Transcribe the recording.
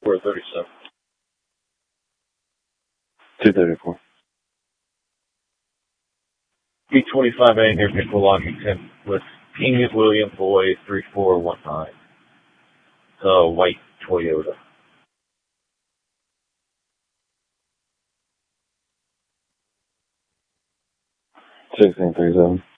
437. 234. B25A near Pickle Washington with King William Boy 3419. It's a white Toyota. 1637.